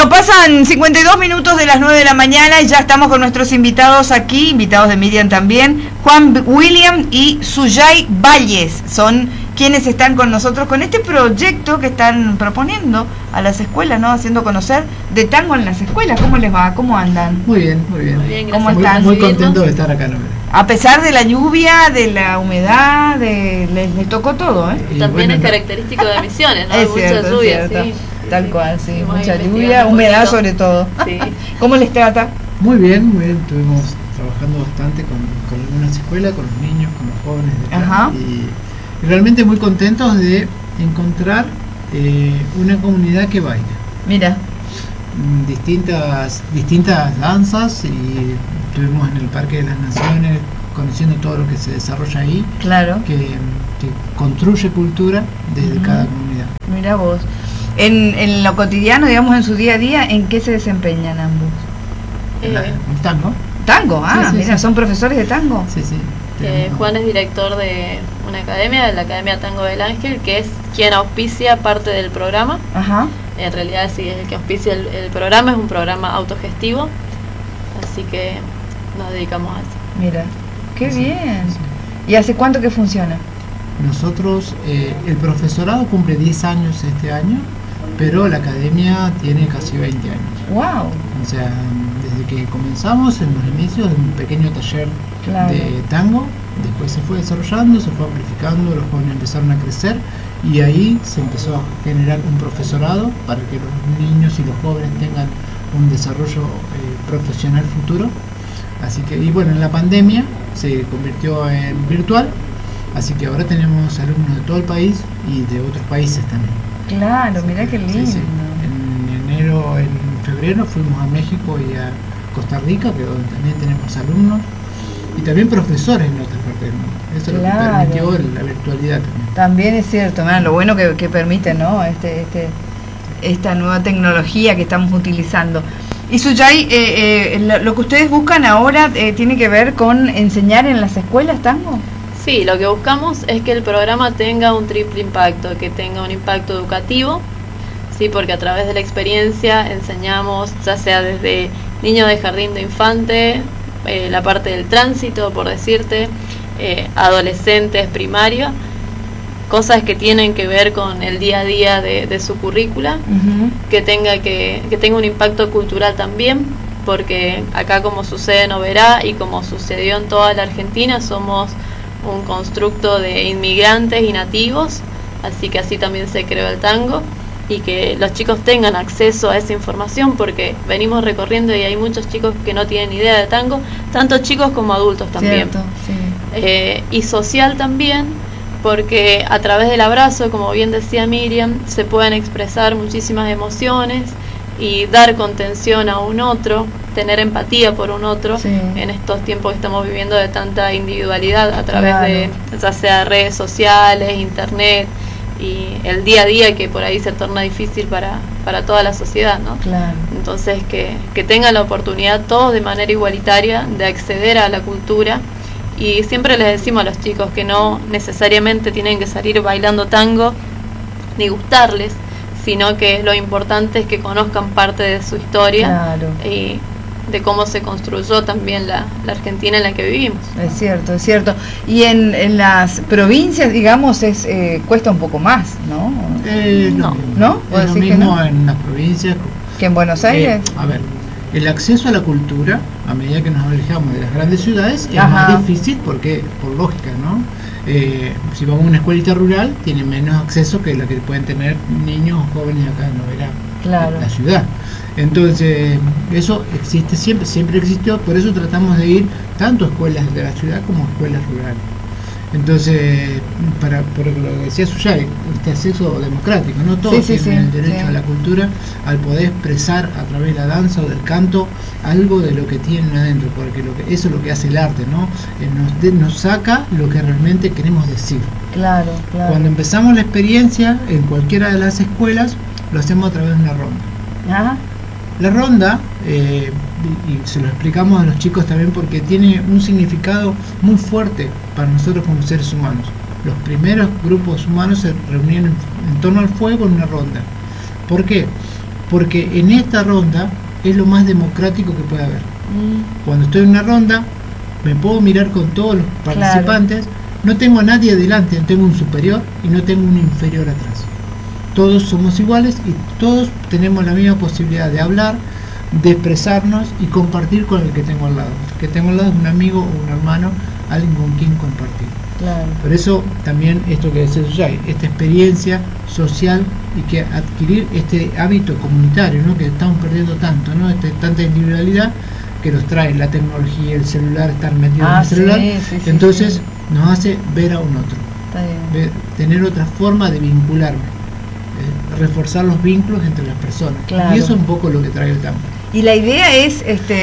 Bueno, pasan 52 minutos de las 9 de la mañana y ya estamos con nuestros invitados aquí, invitados de Miriam también, Juan William y Suyay Valles, son quienes están con nosotros con este proyecto que están proponiendo a las escuelas, ¿no? Haciendo conocer de tango en las escuelas. ¿Cómo les va? ¿Cómo andan? Muy bien, muy bien. Muy bien, ¿Cómo gracias. están? Muy contento de estar acá, ¿no? A pesar de la lluvia, de la humedad, les tocó todo, ¿eh? También bueno, es característico de Misiones, ¿no? Es Mucha cierto, lluvia, es cierto. sí. Tal cual, sí. Estuvimos Mucha investigando lluvia, un humedad poquito. sobre todo. Sí. ¿Cómo les trata? muy bien, estuvimos trabajando bastante con algunas escuelas, con los niños, con los jóvenes de acá, Ajá. y realmente muy contentos de encontrar una comunidad que baila. Mira, distintas danzas, y estuvimos en el Parque de las Naciones conociendo todo lo que se desarrolla ahí, claro. que construye cultura desde cada comunidad. Mira vos. En lo cotidiano, digamos, en su día a día, ¿en qué se desempeñan ambos? El tango. Tango, Sí, mira, sí. ¿son profesores de tango? Sí, sí. Juan es director de una academia, de la Academia Tango del Ángel, que es quien auspicia parte del programa. Ajá. En realidad sí es el que auspicia el programa, es un programa autogestivo, así que nos dedicamos a eso. Mira, qué Sí, bien. sí. ¿Y hace cuánto que funciona? Nosotros, el profesorado cumple 10 años este año, pero la academia tiene casi 20 años. Wow. O sea, desde que comenzamos en los inicios, en un pequeño taller Claro. de tango, después se fue desarrollando, se fue amplificando, los jóvenes empezaron a crecer, y ahí se empezó a generar un profesorado para que los niños y los jóvenes tengan un desarrollo profesional futuro. Así que, y bueno, en la pandemia se convirtió en virtual, así que ahora tenemos alumnos de todo el país y de otros países también. Claro, mira qué lindo. Sí, sí. En febrero fuimos a México y a Costa Rica, que donde también tenemos alumnos y también profesores en otras partes del mundo. Eso es lo que Claro. permitió la virtualidad también. También es cierto, lo bueno que permite, ¿no? Esta nueva tecnología que estamos utilizando. Y Suyay, lo que ustedes buscan ahora tiene que ver con enseñar en las escuelas tango. Sí, lo que buscamos es que el programa tenga un triple impacto, que tenga un impacto educativo, sí, porque a través de la experiencia enseñamos, ya sea desde niños de jardín de infante, la parte del tránsito, por decirte, adolescentes, primaria, cosas que tienen que ver con el día a día de su currícula, que tenga un impacto cultural también, porque acá, como sucede en Oberá y como sucedió en toda la Argentina, somos un constructo de inmigrantes y nativos, así que así también se creó el tango, y que los chicos tengan acceso a esa información, porque venimos recorriendo y hay muchos chicos que no tienen idea de tango, tanto chicos como adultos también. Cierto, sí. Y social también, porque a través del abrazo, como bien decía Miriam, se pueden expresar muchísimas emociones y dar contención a un otro, tener empatía por un otro, Sí. en estos tiempos que estamos viviendo de tanta individualidad a través Claro. de, ya sea redes sociales, internet y el día a día, que por ahí se torna difícil para toda la sociedad, ¿no? Claro. Entonces que tengan la oportunidad todos de manera igualitaria de acceder a la cultura. Y siempre les decimos a los chicos que no necesariamente tienen que salir bailando tango ni gustarles, sino que lo importante es que conozcan parte de su historia, Claro. y de cómo se construyó también la Argentina en la que vivimos. Es cierto, es cierto. Y en las provincias, digamos, cuesta un poco más, ¿no? No. ¿No? ¿Vos Es lo decís que mismo no? en las provincias. ¿Que en Buenos Aires? A ver, el acceso a la cultura, a medida que nos alejamos de las grandes ciudades, es Ajá. más difícil, porque por lógica, ¿no? Si vamos a una escuelita rural, tiene menos acceso que la que pueden tener niños o jóvenes acá en Oberá, Claro. la ciudad. Entonces, eso existe siempre existió, por eso tratamos de ir tanto a escuelas de la ciudad como a escuelas rurales. Entonces, por lo que decía Suyay, este acceso democrático, no todos Sí, sí, tienen el sí, derecho sí. a la cultura, al poder expresar a través de la danza o del canto algo de lo que tienen adentro, porque eso es lo que hace el arte, ¿no? Nos saca lo que realmente queremos decir. Claro, claro. Cuando empezamos la experiencia en cualquiera de las escuelas, lo hacemos a través de una ronda. Ah, La ronda, y se lo explicamos a los chicos también, porque tiene un significado muy fuerte para nosotros como seres humanos. Los primeros grupos humanos se reunían en torno al fuego en una ronda. ¿Por qué? porque en esta ronda es lo más democrático que puede haber. Cuando estoy en una ronda, me puedo mirar con todos los participantes, no tengo a nadie adelante, no tengo un superior y no tengo un inferior atrás. Todos somos iguales y todos tenemos la misma posibilidad de hablar, de expresarnos y compartir con el que tengo al lado. El que tengo al lado es un amigo o un hermano, alguien con quien compartir. Claro. Por eso también esto que decía Sujay, esta experiencia social y que adquirir este hábito comunitario, ¿no? Que estamos perdiendo tanto, ¿no? Tanta individualidad que nos trae la tecnología, el celular, estar metido en el celular, entonces nos hace ver a un otro, tener otra forma de vincularme, reforzar los vínculos entre las personas. Claro. Y eso es un poco lo que trae el tango. Y la idea es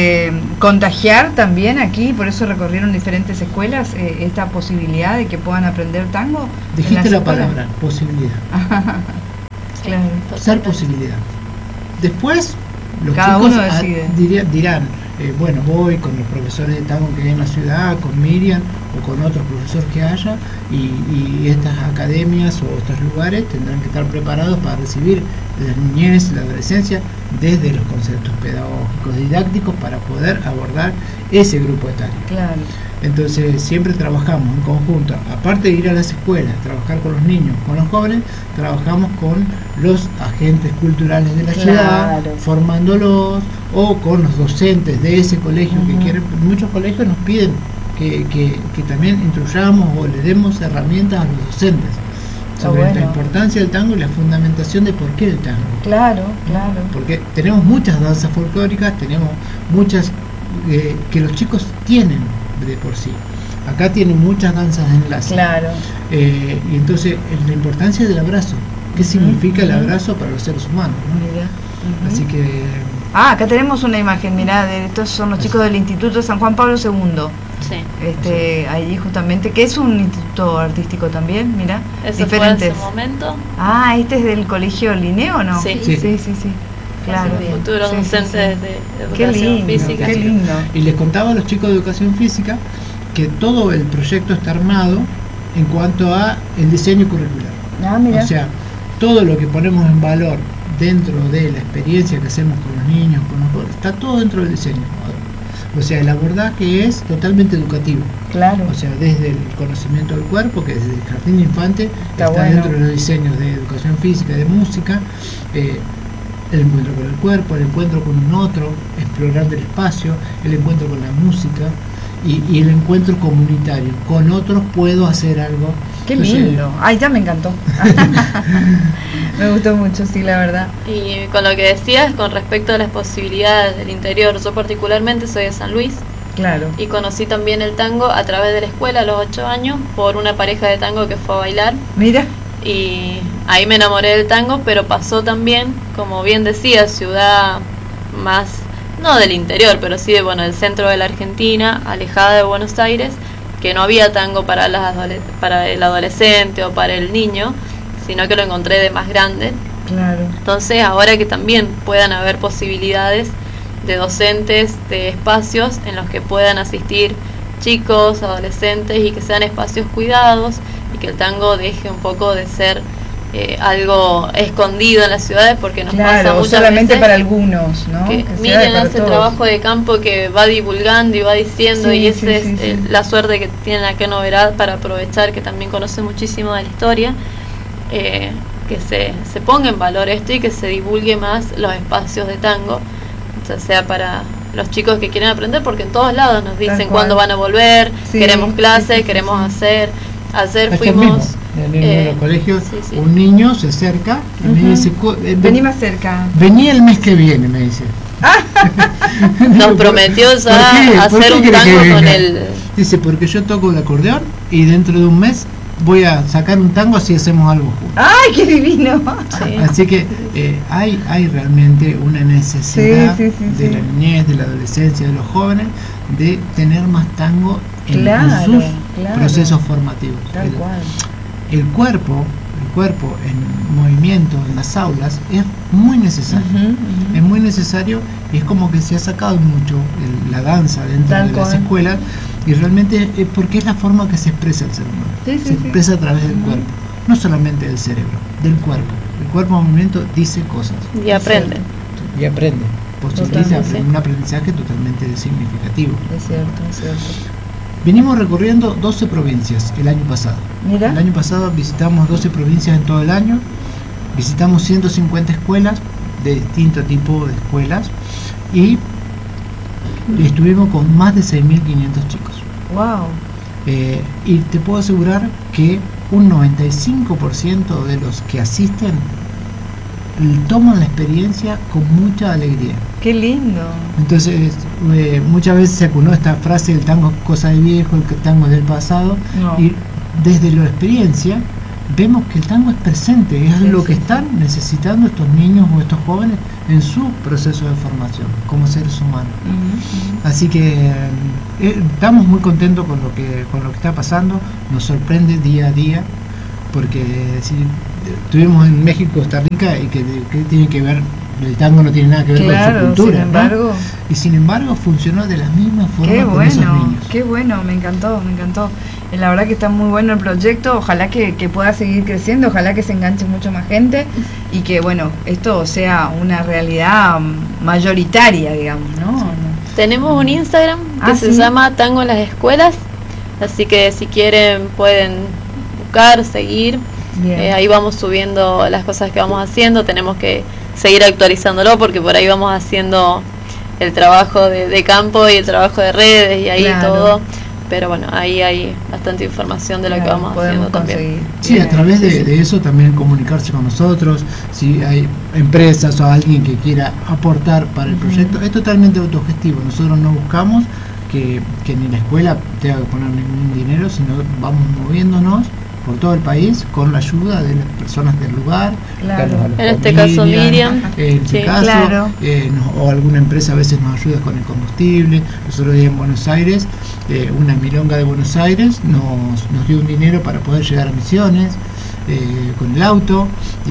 contagiar también aquí, por eso recorrieron diferentes escuelas, esta posibilidad de que puedan aprender tango. Dijiste la palabra, posibilidad. Claro. Ser posibilidad. Después, los cada chicos uno decide. Dirán, bueno, voy con los profesores de tango que hay en la ciudad, con Miriam o con otros profesores que haya, y estas academias o estos lugares tendrán que estar preparados para recibir la niñez, la adolescencia, desde los conceptos pedagógicos, didácticos, para poder abordar ese grupo etario. Claro. Entonces siempre trabajamos en conjunto, aparte de ir a las escuelas, trabajar con los niños, con los jóvenes, trabajamos con los agentes culturales de la ciudad, formándolos, o con los docentes de ese colegio que quieren. Muchos colegios nos piden que también instruyamos o le demos herramientas a los docentes sobre la importancia del tango y la fundamentación de por qué el tango. Claro. Porque tenemos muchas danzas folclóricas, tenemos muchas que los chicos tienen de por sí. Acá tienen muchas danzas de enlace. Claro. Y entonces la importancia del abrazo. ¿Qué significa el abrazo para los seres humanos, ¿no? Así que... acá tenemos una imagen, mirá, estos son los chicos del Instituto San Juan Pablo II. Sí. Allí justamente, que es un instituto artístico también, mirá. ¿Eso diferentes fue en su momento? Este es del Colegio Linneo, ¿no? Sí. Claro. Futuros docentes de educación física. Qué lindo. Y les contaba a los chicos de educación física que todo el proyecto está armado en cuanto a el diseño curricular. Mira. O sea, todo lo que ponemos en valor dentro de la experiencia que hacemos con los niños, con los jóvenes, está todo dentro del diseño. O sea, el abordaje es totalmente educativo. Claro. O sea, desde el conocimiento del cuerpo, que desde el jardín de infante está dentro de los diseños de educación física, de música, el encuentro con el cuerpo, el encuentro con un otro, explorando el espacio, el encuentro con la música y el encuentro comunitario. Con otros puedo hacer algo. ¡Qué lindo! Ya me encantó. Me gustó mucho, sí, la verdad. Y con lo que decías con respecto a las posibilidades del interior, yo particularmente soy de San Luis. Claro. Y conocí también el tango a través de la escuela a los 8 años por una pareja de tango que fue a bailar. Mira. Y ahí me enamoré del tango, pero pasó también, como bien decía, ciudad más, no del interior, pero sí del centro de la Argentina, alejada de Buenos Aires, que no había tango para el adolescente o para el niño, sino que lo encontré de más grande. Claro. Entonces, ahora que también puedan haber posibilidades de docentes, de espacios en los que puedan asistir chicos, adolescentes, y que sean espacios cuidados, y que el tango deje un poco de ser algo escondido en las ciudades, porque nos pasa muchas solamente veces para algunos, ¿no? Que miren ese trabajo de campo que va divulgando y va diciendo, y esa es la suerte que tienen acá en Novedad para aprovechar, que también conoce muchísimo de la historia, que se ponga en valor esto y que se divulgue más los espacios de tango, ya sea para los chicos que quieren aprender, porque en todos lados nos dicen cuándo van a volver, queremos clases, queremos hacer. Ayer fuimos en los colegios, un niño se acerca y me dice, vení más cerca, vení el mes que viene, me dice. Nos prometió ya hacer un tango con él. Dice, porque yo toco el acordeón y dentro de un mes voy a sacar un tango, así hacemos algo juntos. ¡Ay, qué divino! Así que hay realmente una necesidad de la niñez, de la adolescencia, de los jóvenes, de tener más tango en sus procesos formativos. El cuerpo en movimiento en las aulas es muy necesario. Es muy necesario, y es como que se ha sacado mucho la danza dentro de las escuelas, y realmente es porque es la forma que se expresa el ser humano. Se expresa a través del cuerpo, no solamente del cerebro, del cuerpo. El cuerpo en movimiento dice cosas. Y aprende. y aprende. Posibiliza Totalmente, sí. un aprendizaje totalmente significativo. Es cierto, es cierto. Venimos recorriendo 12 provincias el año pasado. Mira. El año pasado visitamos 12 provincias en todo el año, visitamos 150 escuelas de distinto tipo de escuelas y estuvimos con más de 6.500 chicos. Wow. Y te puedo asegurar que un 95% de los que asisten toman la experiencia con mucha alegría. Qué lindo. Entonces, muchas veces se acunó esta frase: el tango es cosa de viejo, el tango es del pasado. No. Y desde la experiencia vemos que el tango es presente, es lo que están necesitando estos niños o estos jóvenes en su proceso de formación como seres humanos. Así que estamos muy contentos con lo que está pasando. Nos sorprende día a día, porque si estuvimos en México, Costa Rica, y que tiene que ver, el tango no tiene nada que ver con su cultura, sin embargo, ¿no? Y sin embargo funcionó de la misma forma. qué con esos bueno, niños. qué bueno, me encantó, me encantó. La verdad que está muy bueno el proyecto, ojalá que pueda seguir creciendo, ojalá que se enganche mucho más gente y que, bueno, esto sea una realidad mayoritaria, digamos, ¿no? Tenemos un Instagram que se llama Tango en las Escuelas, así que si quieren pueden buscar, seguir. Ahí vamos subiendo las cosas que vamos haciendo, tenemos que seguir actualizándolo porque por ahí vamos haciendo el trabajo de campo y el trabajo de redes y ahí todo. Pero bueno, ahí hay bastante información de lo que vamos haciendo también. Sí, a través de eso también comunicarse con nosotros, si hay empresas o alguien que quiera aportar para el proyecto, es totalmente autogestivo. Nosotros no buscamos que ni la escuela tenga que poner ningún dinero, sino vamos moviéndonos por todo el país con la ayuda de las personas del lugar. En este caso Miriam, en este caso, o alguna empresa a veces nos ayuda con el combustible. Nosotros en Buenos Aires, una milonga de Buenos Aires nos dio un dinero para poder llegar a Misiones con el auto,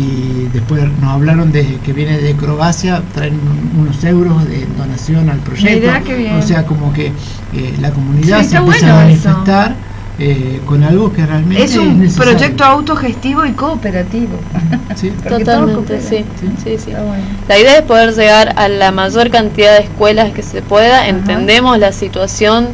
y después nos hablaron de que viene de Croacia, traen unos euros de donación al proyecto. Mirá, qué bien. O sea, como que la comunidad se empieza bueno a manifestar con algo que realmente es un necesario. proyecto autogestivo y cooperativo. Sí. Totalmente, sí. Bueno. La idea es poder llegar a la mayor cantidad de escuelas que se pueda. Entendemos la situación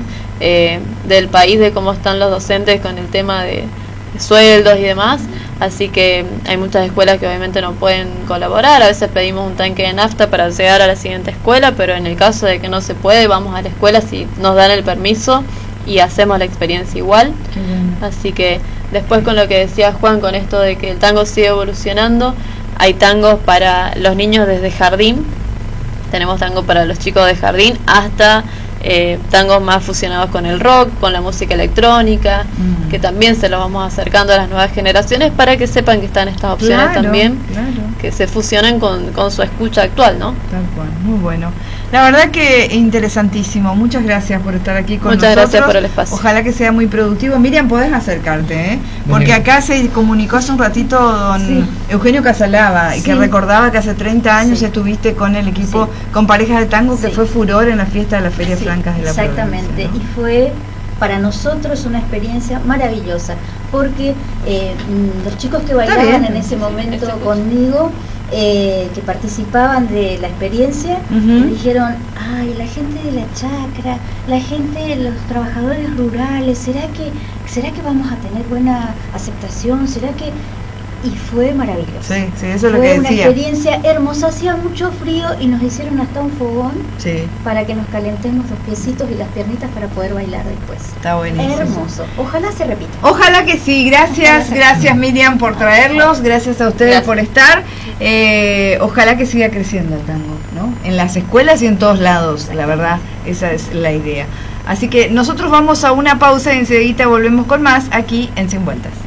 del país, de cómo están los docentes con el tema de sueldos y demás, así que hay muchas escuelas que obviamente no pueden colaborar. A veces pedimos un tanque de nafta para llegar a la siguiente escuela, pero en el caso de que no se puede, vamos a la escuela si nos dan el permiso y hacemos la experiencia igual. Así que después, con lo que decía Juan, con esto de que el tango sigue evolucionando, hay tangos para los niños desde jardín, tenemos tango para los chicos de jardín, hasta tangos más fusionados con el rock, con la música electrónica, que también se los vamos acercando a las nuevas generaciones para que sepan que están estas opciones también, que se fusionan con su escucha actual, ¿no? Tal cual, muy bueno. La verdad que interesantísimo. Muchas gracias por estar aquí con nosotros. Muchas gracias por el espacio. Ojalá que sea muy productivo. Miriam, podés acercarte, porque acá se comunicó hace un ratito don Eugenio Casalava, y que recordaba que hace 30 años estuviste con el equipo, con Parejas de Tango, que fue furor en la fiesta de las Ferias Francas de la Exactamente, provincia, ¿no? Y fue para nosotros una experiencia maravillosa, porque los chicos que bailaban en ese momento conmigo, que participaban de la experiencia, me dijeron: ay, la gente de la chacra, la gente, los trabajadores rurales, ¿será que vamos a tener buena aceptación? ¿Será que...? Y fue maravilloso. Sí, eso es lo que fue una decía. experiencia hermosa. Hacía mucho frío y nos hicieron hasta un fogón para que nos calentemos los piecitos y las piernitas para poder bailar después. Está buenísimo. Hermoso. Ojalá se repita. Ojalá que sí. Gracias Miriam por traerlos. Gracias a ustedes por estar. Ojalá que siga creciendo el tango, ¿no? En las escuelas y en todos lados. La verdad, esa es la idea. Así que nosotros vamos a una pausa y enseguida volvemos con más aquí en Sin Vueltas.